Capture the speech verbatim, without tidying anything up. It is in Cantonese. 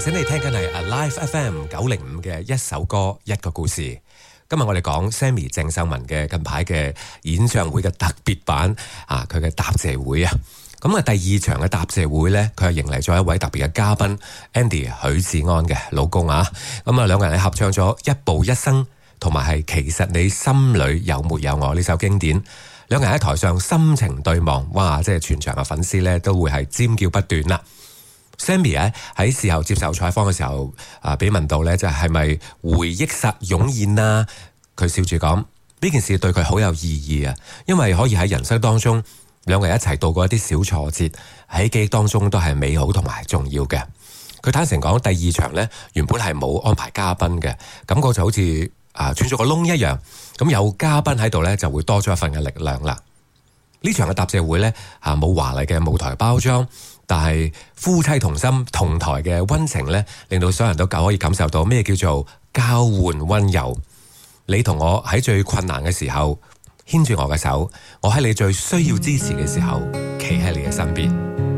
醒你聽緊係 Alive F M 九零五嘅一首歌一個故事。今日我哋講 Sammy 鄭秀文嘅近排嘅演唱會嘅特別版啊，佢嘅答謝會啊。咁啊，第二場嘅答謝會呢，佢係迎嚟咗一位特別嘅嘉賓 Andy 許志安嘅老公啊。咁啊，兩個人係合唱咗《一步一生》同埋係《其實你心裏有沒有我》呢首經典。兩個人喺台上深情對望，哇！即係全場嘅粉絲呢都會係尖叫不斷啦。Sammy 咧喺事後接受採訪嘅時候，啊，俾問到咧，就係咪回憶殺湧現啊？佢笑住講：呢件事對佢好有意義啊，因為可以喺人生當中兩個人一齊度過一啲小挫折，喺記憶當中都係美好同埋重要嘅。佢坦誠講，第二場咧原本係冇安排嘉賓嘅，感覺就好似啊穿咗個窿一樣。咁有嘉賓喺度咧，就會多咗一份嘅力量啦。呢場嘅答謝會咧啊冇華麗嘅舞台包裝。但係夫妻同心同台嘅溫情呢，令到所有人都夠可以感受到咩叫做交換溫柔。你同我喺最困難嘅時候牽住我嘅手，我喺你最需要支持嘅時候企喺你嘅身邊。